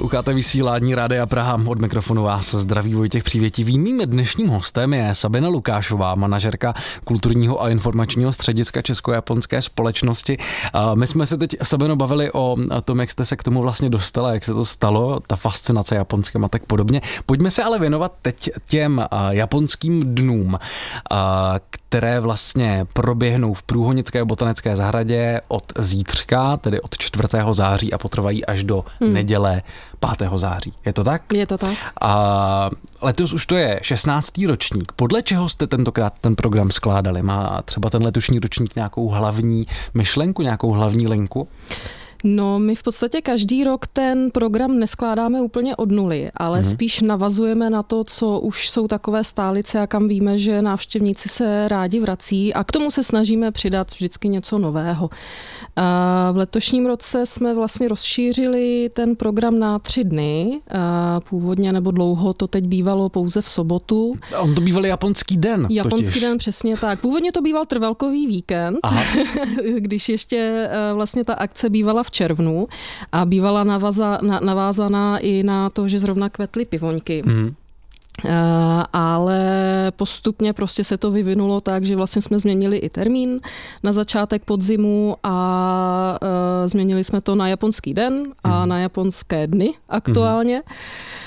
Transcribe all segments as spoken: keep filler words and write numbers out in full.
Posloucháte vysílání Rádia Praha, od mikrofonu vás zdraví Vojtěch Přívětivý. Mým dnešním hostem je Sabina Lukášová, manažerka kulturního a informačního střediska Česko-japonské společnosti. My jsme se teď, Sabino, bavili o tom, jak jste se k tomu vlastně dostala, jak se to stalo, ta fascinace Japonskem a tak podobně. Pojďme se ale věnovat teď těm japonským dnům, které vlastně proběhnou v Průhonické botanické zahradě od zítřka, tedy od čtvrtého září a potrvají až do hmm. neděle pátého září. Je to tak? Je to tak. A letos už to je šestnáctý ročník. Podle čeho jste tentokrát ten program skládali? Má třeba ten letošní ročník nějakou hlavní myšlenku, nějakou hlavní linku? No, my v podstatě každý rok ten program neskládáme úplně od nuly, ale hmm. spíš navazujeme na to, co už jsou takové stálice a kam víme, že návštěvníci se rádi vrací, a k tomu se snažíme přidat vždycky něco nového. A v letošním roce jsme vlastně rozšířili ten program na tři dny. A původně nebo dlouho to teď bývalo pouze v sobotu. A on to býval japonský den. Japonský totiž. den, přesně tak. Původně to býval trvalkový víkend, když ještě vlastně ta akce bývala v červnu a bývala navaza, na, navázaná i na to, že zrovna kvetly pivoňky. Mm. Uh, ale postupně prostě se to vyvinulo tak, že vlastně jsme změnili i termín na začátek podzimu a uh, změnili jsme to na japonský den a mm. na japonské dny aktuálně. Mm.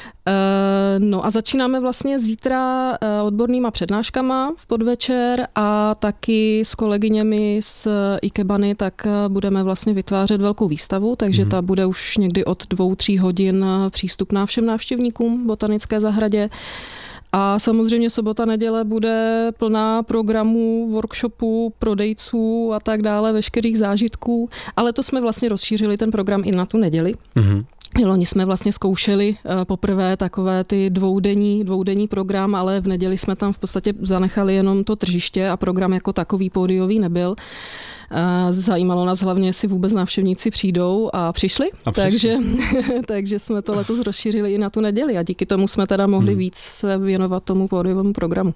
No a začínáme vlastně zítra odbornýma přednáškama v podvečer a taky s kolegyněmi z Ikebany, tak budeme vlastně vytvářet velkou výstavu, takže mm. ta bude už někdy od dvou, tří hodin přístupná všem návštěvníkům v botanické zahradě. A samozřejmě sobota, neděle bude plná programů, workshopů, prodejců a tak dále, veškerých zážitků, ale to jsme vlastně rozšířili ten program i na tu neděli. Mm. Loni jsme vlastně zkoušeli poprvé takové ty dvoudenní, dvoudenní program, ale v neděli jsme tam v podstatě zanechali jenom to tržiště a program jako takový pódiový nebyl. Zajímalo nás hlavně, jestli vůbec návštěvníci přijdou a přišli, a takže, takže jsme to letos rozšířili i na tu neděli a díky tomu jsme teda mohli hmm. víc se věnovat tomu pódiovému programu.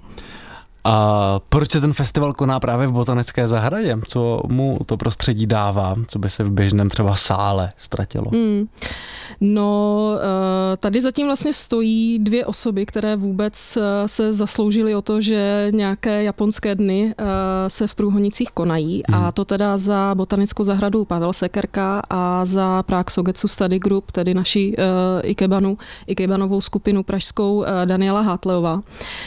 A proč se ten festival koná právě v botanické zahradě? Co mu to prostředí dává? Co by se v běžném třeba sále ztratilo? Hmm. No, tady zatím vlastně stojí dvě osoby, které vůbec se zasloužily o to, že nějaké japonské dny se v Průhonicích konají. Hmm. A to teda za botanickou zahradu Pavel Sekerka a za Prague Sogetsu Study Group, tedy naši Ikebanu, Ikebanovou skupinu pražskou Daniela Hátleová,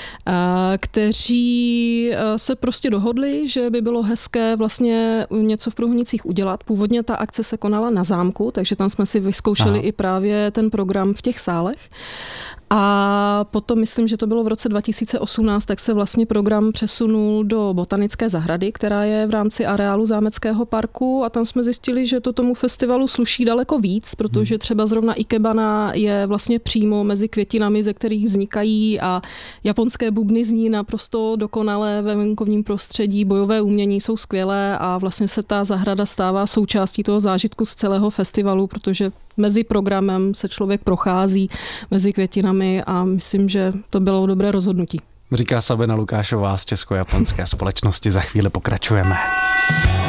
kteří se prostě dohodli, že by bylo hezké vlastně něco v Průhonicích udělat. Původně ta akce se konala na zámku, takže tam jsme si vyzkoušeli Aha. i právě ten program v těch sálech. A potom, myslím, že to bylo v roce dva tisíce osmnáct, tak se vlastně program přesunul do botanické zahrady, která je v rámci areálu Zámeckého parku, a tam jsme zjistili, že to tomu festivalu sluší daleko víc, protože třeba zrovna Ikebana je vlastně přímo mezi květinami, ze kterých vznikají, a japonské bubny zní naprosto dokonale ve venkovním prostředí, bojové umění jsou skvělé a vlastně se ta zahrada stává součástí toho zážitku z celého festivalu, protože mezi programem se člověk prochází mezi květinami a myslím, že to bylo dobré rozhodnutí. Říká Sabina Lukášová z Česko-japonské společnosti. Za chvíli pokračujeme.